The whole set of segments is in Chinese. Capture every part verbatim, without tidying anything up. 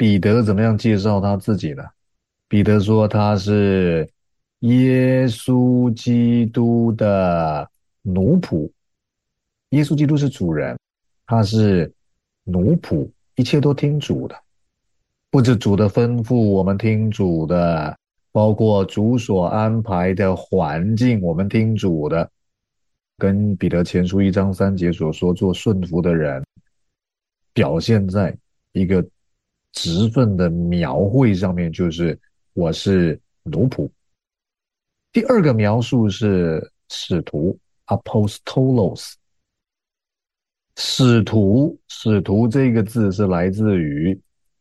彼得怎么样介绍他自己呢？彼得说他是耶稣基督的奴仆。耶稣基督是主人，他是奴仆，一切都听主的。不止主的吩咐，我们听主的，包括主所安排的环境，我们听主的。跟彼得前书一章三节所说，做顺服的人，表现在一个职分的描绘上面，就是我是奴仆。第二个描述是使徒 apostolos。使徒，使徒这个字是来自于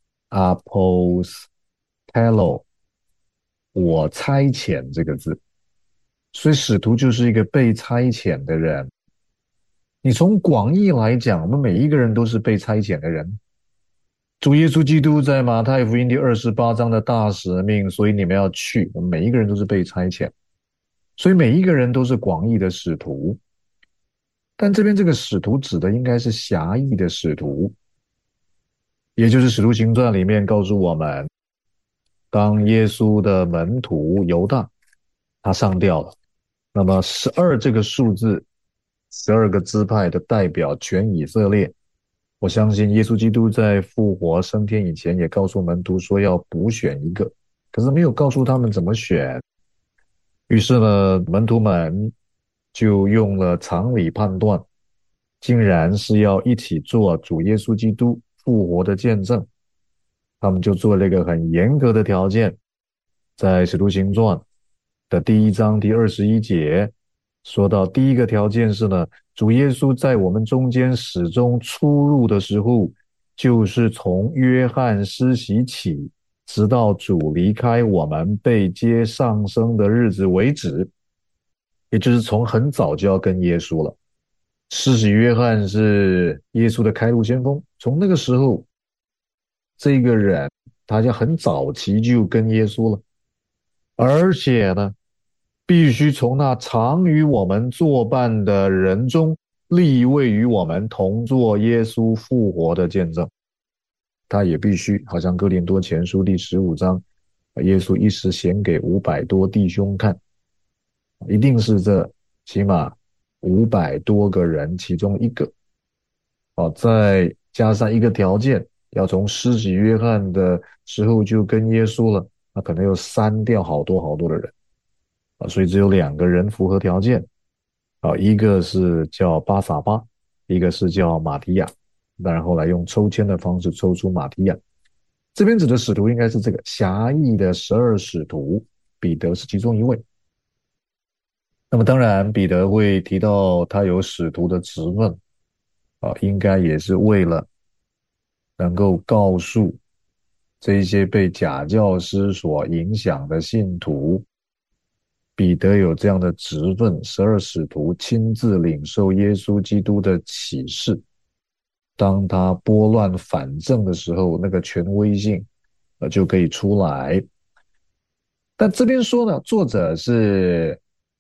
apostello，我差遣这个字，所以使徒就是一个被差遣的人。你从广义来讲，我们每一个人都是被差遣的人。主耶稣基督在马太福音第二十八章的大使命，所以你们要去，我们每一个人都是被差遣，所以每一个人都是广义的使徒。但这边这个使徒指的应该是狭义的使徒，也就是使徒行传里面告诉我们，当耶稣的门徒犹大他上吊了，那么十二这个数字，十二个支派的代表全以色列。我相信耶稣基督在复活升天以前也告诉门徒说要补选一个，可是没有告诉他们怎么选。于是呢，门徒们就用了常理判断，竟然是要一起做主耶稣基督复活的见证。他们就做了一个很严格的条件，在使徒行传的第一章第二十一节说到，第一个条件是呢，主耶稣在我们中间始终出入的时候，就是从约翰施洗起，直到主离开我们被接上升的日子为止，也就是从很早就要跟耶稣了。施洗约翰是耶稣的开路先锋，从那个时候，这个人他就很早期就跟耶稣了，而且呢，必须从那常与我们作伴的人中立位与我们同作耶稣复活的见证。他也必须，好像哥林多前书第十五章，耶稣一时显给五百多弟兄看，一定是这起码五百多个人其中一个。哦，再加上一个条件，要从施洗约翰的时候就跟耶稣了，那可能又删掉好多好多的人啊，所以只有两个人符合条件啊，一个是叫巴撒巴，一个是叫马提亚。当然后来用抽签的方式抽出马提亚。这边指的使徒应该是这个狭义的十二使徒，彼得是其中一位。那么当然彼得会提到他有使徒的职分啊，应该也是为了能够告诉这一些被假教师所影响的信徒，彼得有这样的职分，十二使徒亲自领受耶稣基督的启示，当他拨乱反正的时候，那个权威性呃就可以出来。但这边说呢，作者是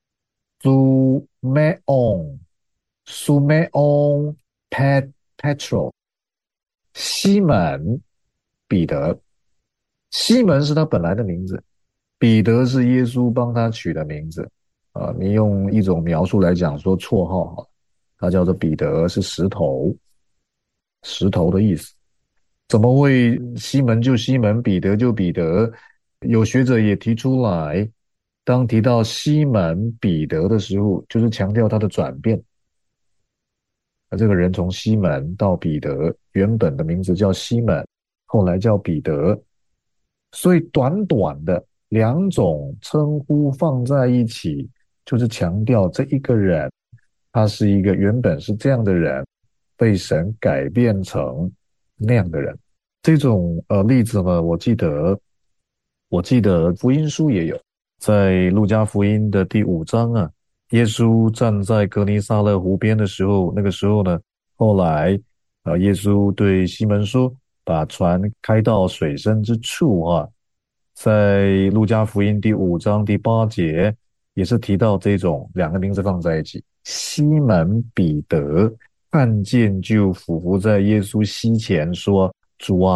Zumeon Sumeon Pet Petro 西门彼得。西门是他本来的名字，彼得是耶稣帮他取的名字啊、呃。你用一种描述来讲说绰号好了，他叫做彼得，是石头，石头的意思。怎么会西门就西门，彼得就彼得？有学者也提出来，当提到西门彼得的时候，就是强调他的转变。而这个人从西门到彼得，原本的名字叫西门，后来叫彼得，所以短短的两种称呼放在一起，就是强调这一个人，他是一个原本是这样的人，被神改变成那样的人。这种呃例子呢，我记得我记得福音书也有，在路加福音的第五章啊，耶稣站在格尼撒勒湖边的时候，那个时候呢，后来啊，耶稣对西门说，把船开到水深之处啊。在路加福音第五章第八节也是提到这种两个名字放在一起，西门彼得看见就俯伏在耶稣膝前说，主啊，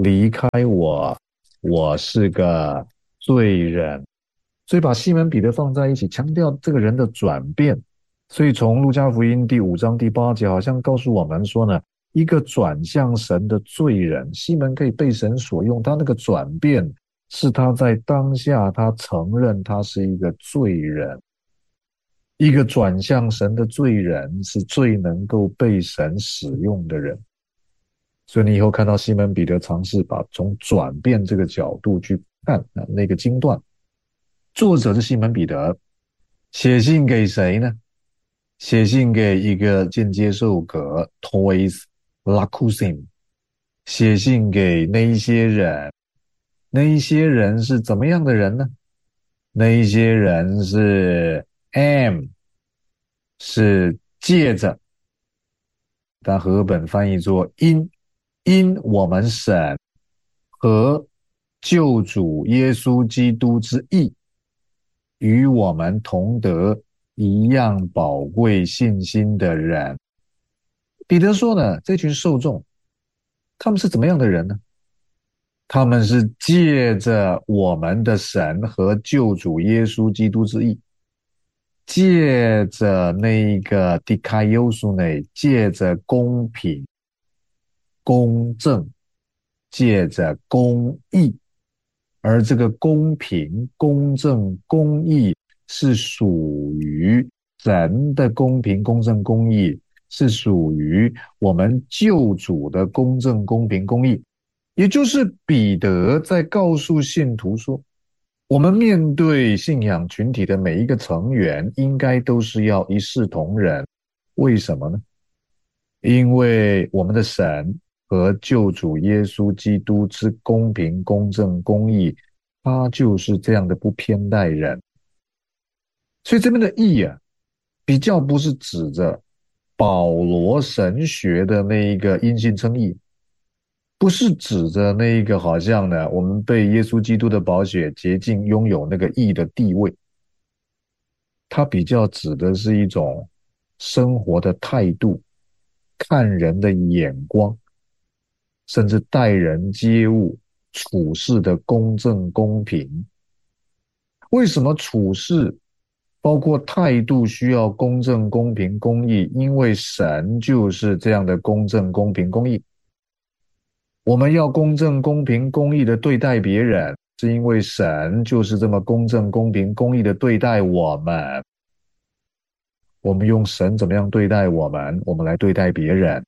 离开我，我是个罪人。所以把西门彼得放在一起，强调这个人的转变。所以从路加福音第五章第八节，好像告诉我们说呢，一个转向神的罪人，西门可以被神所用，他那个转变是他在当下他承认他是一个罪人。一个转向神的罪人是最能够被神使用的人。所以你以后看到西门彼得尝试把从转变这个角度去看那个经段，作者是西门彼得，写信给谁呢？写信给一个间接受格 tois lacusim， 写信给那一些人。那一些人是怎么样的人呢？那一些人是 m 是借着，但和本翻译作因因我们神和救主耶稣基督之义，与我们同得一样宝贵信心的人。彼得说呢，这群受众他们是怎么样的人呢？他们是借着我们的神和救主耶稣基督之义，借着那个 dikaiosune， 借着公平公正，借着公义。而这个公平公正公义是属于神的公平公正公义，是属于我们救主的公正公平公义。也就是彼得在告诉信徒说，我们面对信仰群体的每一个成员应该都是要一视同仁。为什么呢？因为我们的神和救主耶稣基督之公平公正公义，他就是这样的不偏待人。所以这边的义啊，比较不是指着保罗神学的那一个因信称义，不是指着那一个好像呢我们被耶稣基督的宝血洁净，拥有那个义的地位。它比较指的是一种生活的态度，看人的眼光，甚至待人接物处事的公正公平。为什么处事包括态度需要公正公平公义？因为神就是这样的公正公平公义。我们要公正公平公义的对待别人，是因为神就是这么公正公平公义的对待我们。我们用神怎么样对待我们，我们来对待别人。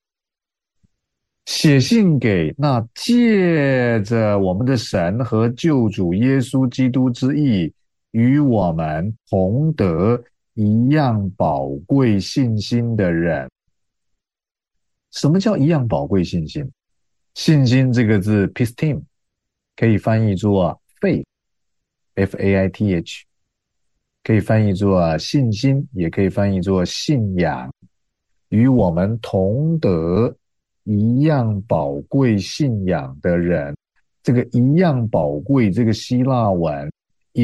写信给那借着我们的神和救主耶稣基督之义，与我们同得一样宝贵信心的人。什么叫一样宝贵信心？信心这个字 pistim 可以翻译作 faith F A I T H， 可以翻译作信心，也可以翻译作信仰。与我们同得一样宝贵信仰的人，这个一样宝贵这个希腊文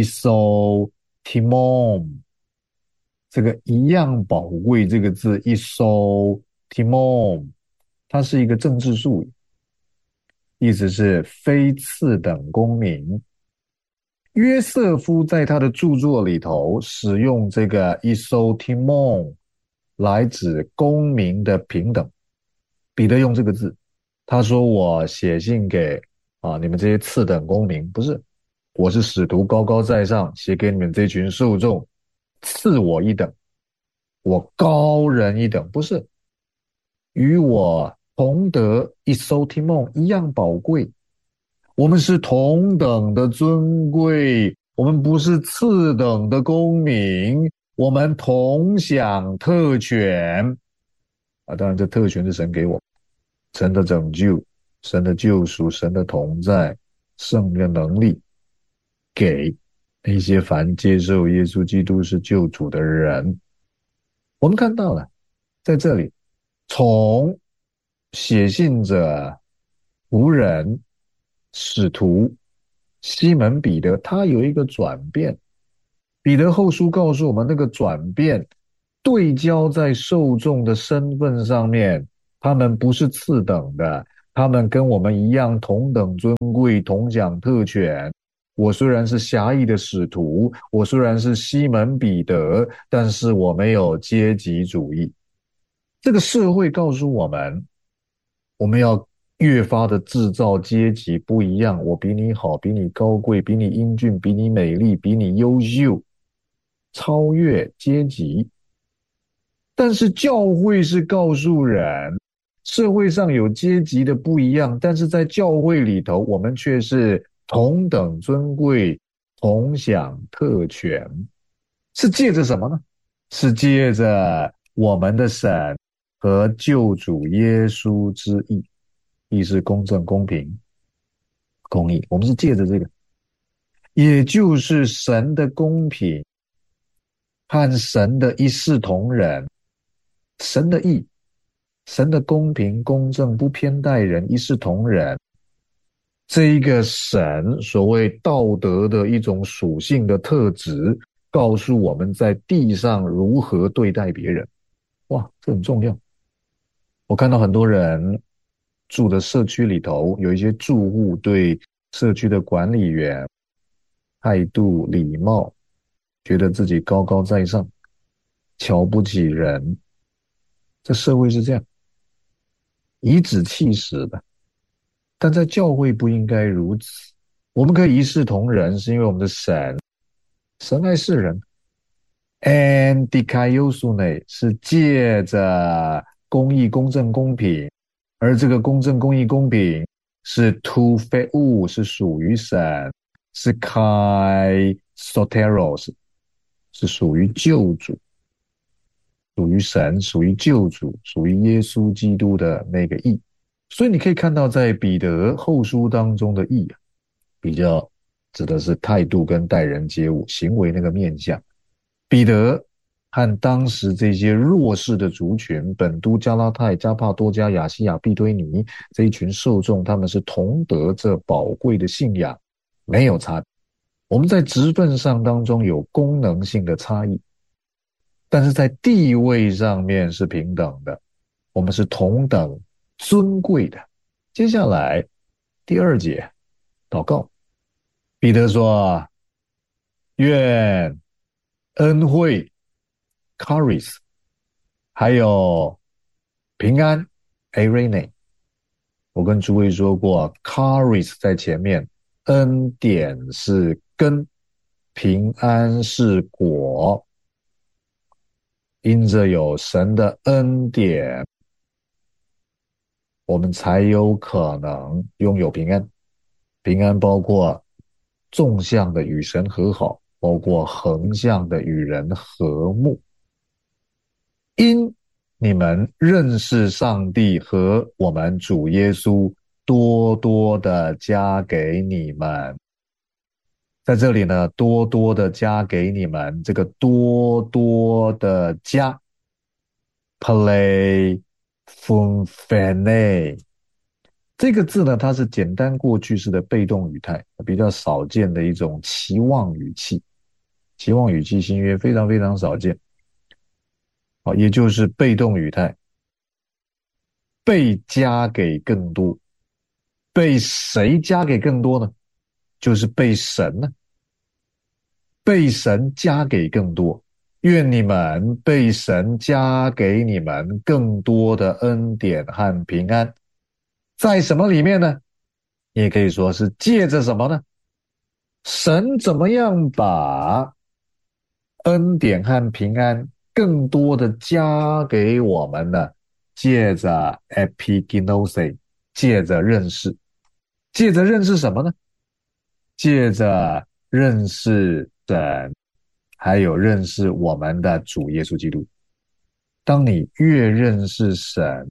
isotimon， 这个一样宝贵这个字 isotimon， 它是一个政治术语，意思是非次等公民。约瑟夫在他的著作里头使用这个 isotimon 来指公民的平等。彼得用这个字，他说我写信给啊你们这些次等公民，不是，我是使徒高高在上，写给你们这群受众，次我一等，我高人一等，不是，与我同得 isotimon 一样宝贵。我们是同等的尊贵，我们不是次等的公民，我们同享特权啊！当然，这特权是神给我，神的拯救、神的救赎、神的同在、圣的能力，给那些凡接受耶稣基督是救主的人。我们看到了，在这里，从写信者、仆人、使徒西门彼得，他有一个转变。彼得后书告诉我们，那个转变对焦在受众的身份上面，他们不是次等的， 他们跟我们一样同等尊贵，同享特权。我虽然是狭义的使徒，我虽然是西门彼得，但是我没有阶级主义。这个社会告诉我们，我们要越发的制造阶级不一样，我比你好，比你高贵，比你英俊，比你美丽，比你优秀，超越阶级。但是教会是告诉人，社会上有阶级的不一样，但是在教会里头，我们却是同等尊贵，同享特权。是借着什么呢？是借着我们的神和救主耶稣之义，义是公正、公平、公义。我们是借着这个，也就是神的公平和神的一视同仁，神的义，神的公平、公正，不偏待人，一视同仁。这一个神所谓道德的一种属性的特质，告诉我们在地上如何对待别人。哇，这很重要。我看到很多人住的社区里头，有一些住户对社区的管理员态度礼貌，觉得自己高高在上，瞧不起人。这社会是这样，颐指气使的。但在教会不应该如此。我们可以一视同仁，是因为我们的神，神爱世人。and dikaiosune 是借着公义、公正、公平，而这个公正、公义、公平是 to feu 是属于神，是 kai soteros 是属于救主，属于神，属于救主，属于耶稣基督的那个义。所以你可以看到，在彼得后书当中的义啊，比较指的是态度跟待人接物、行为那个面向。彼得和当时这些弱势的族群，本都、加拉太、加帕多加、亚细亚、庇推尼这一群受众，他们是同得这宝贵的信仰，没有差别。我们在职分上当中有功能性的差异，但是在地位上面是平等的，我们是同等尊贵的。接下来第二节祷告，彼得说，愿恩惠 charis 还有平安 eirene。 我跟诸位说过 charis 在前面，恩典是根，平安是果。因着有神的恩典，我们才有可能拥有平安。平安包括纵向的与神和好，包括横向的与人和睦。因你们认识上帝和我们主耶稣，多多的加给你们。在这里呢，多多的加给你们，这个多多的加 play funfene 这个字呢，它是简单过去式的被动语态，比较少见的一种期望语气。期望语气新约非常非常少见，好，也就是被动语态，被加给更多。被谁加给更多呢？就是被神呢，被神加给更多。愿你们被神加给你们更多的恩典和平安。在什么里面呢？你也可以说是借着什么呢？神怎么样把恩典和平安更多的加给我们呢？借着 epigenosis， 借着认识。借着认识什么呢？借着认识神，还有认识我们的主耶稣基督。当你越认识神，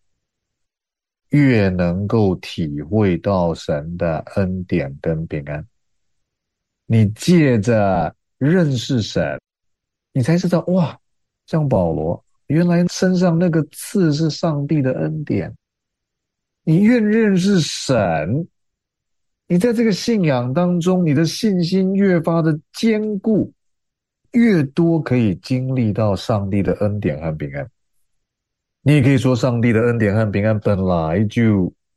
越能够体会到神的恩典跟平安。你借着认识神，你才知道，哇，像保罗，原来身上那个刺是上帝的恩典。你越认识神，你在这个信仰当中，你的信心越发的坚固，越多可以经历到上帝的恩典和平安。你也可以说，上帝的恩典和平安本来就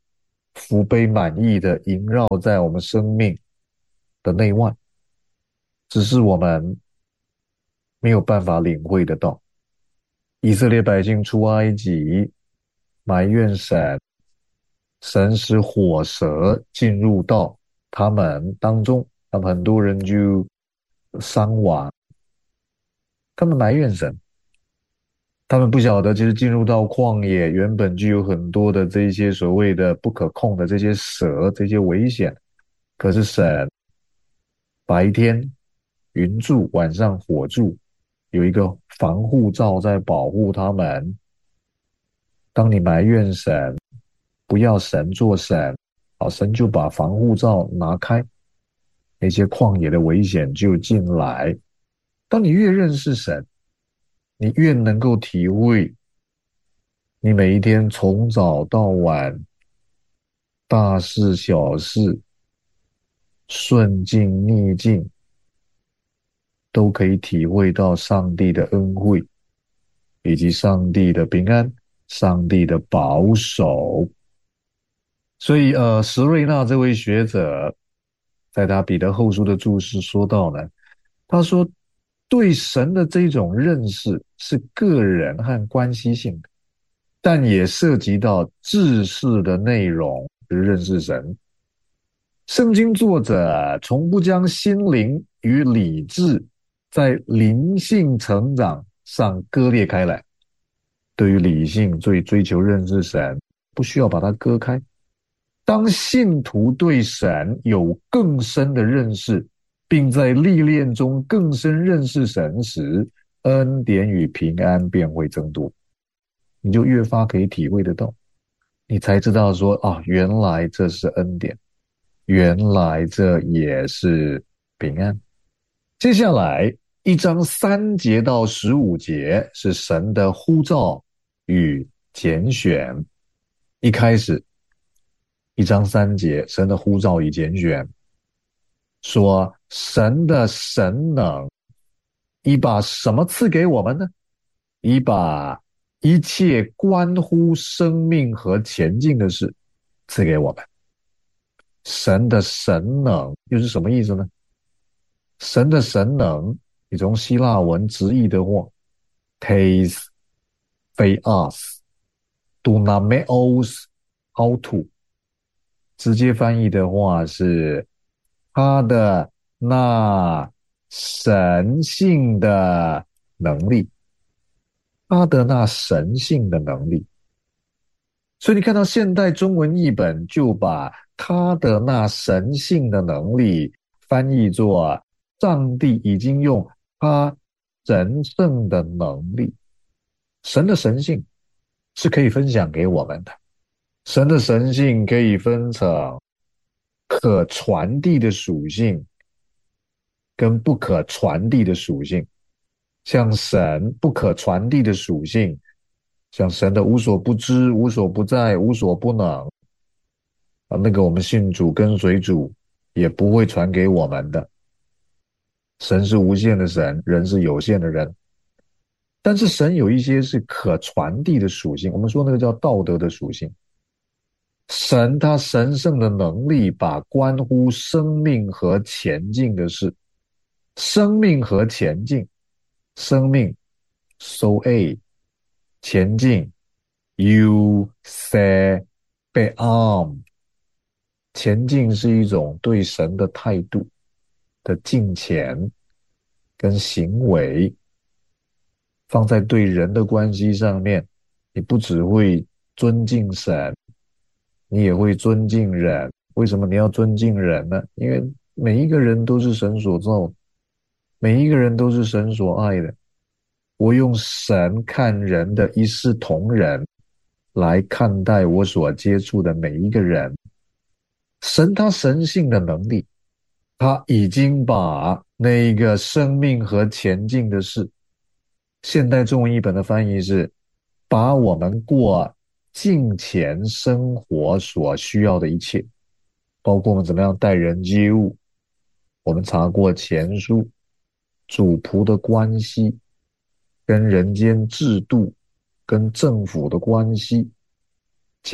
福杯满溢的萦绕在我们生命的内外，只是我们没有办法领会得到。以色列百姓出埃及，埋怨神，神使火蛇进入到他们当中，他们很多人就伤亡，他们埋怨神，他们不晓得，其实进入到旷野，原本就有很多的这些所谓的不可控的这些蛇，这些危险。可是神白天云柱，晚上火柱，有一个防护罩在保护他们。当你埋怨神，不要神做神，好，神就把防护罩拿开，那些旷野的危险就进来。当你越认识神，你越能够体会，你每一天从早到晚，大事小事，顺境逆境，都可以体会到上帝的恩惠，以及上帝的平安，上帝的保守。所以呃，石瑞纳这位学者在他彼得后书的注释说到呢，他说对神的这种认识是个人和关系性的，但也涉及到知识的内容，就是认识神。圣经作者从不将心灵与理智在灵性成长上割裂开来。对于理性最追求认识神，不需要把它割开。当信徒对神有更深的认识，并在历练中更深认识神时，恩典与平安便会增多，你就越发可以体会得到，你才知道说啊，原来这是恩典，原来这也是平安。接下来一章三节到十五节是神的呼召与拣选。一开始一章三节，神的呼召与拣选，说神的神能已把什么赐给我们呢？已把一切关乎生命和前进的事赐给我们。神的神能又是什么意思呢？神的神能，你从希腊文直译的话 tes theos dunameos autou， 直接翻译的话是他的那神性的能力，他的那神性的能力。所以你看到现代中文译本就把他的那神性的能力翻译作上帝已经用他神圣的能力。神的神性是可以分享给我们的，神的神性可以分成可传递的属性跟不可传递的属性。像神不可传递的属性，像神的无所不知、无所不在、无所不能啊，那个我们信主跟随主也不会传给我们的。神是无限的神，人是有限的人。但是神有一些是可传递的属性，我们说那个叫道德的属性。神他神圣的能力把关乎生命和前进的事，生命和前进，生命 so a 前进 you say bearm， 前进是一种对神的态度的敬虔跟行为，放在对人的关系上面，你不只会尊敬神，你也会尊敬人。为什么你要尊敬人呢？因为每一个人都是神所造，每一个人都是神所爱的。我用神看人的一视同仁来看待我所接触的每一个人。神他神性的能力，他已经把那个生命和前进的事，现代中文译本的翻译是把我们过敬虔生活所需要的一切，包括我们怎么样待人接物，我们查过前书，主仆的关系，跟人间制度，跟政府的关系，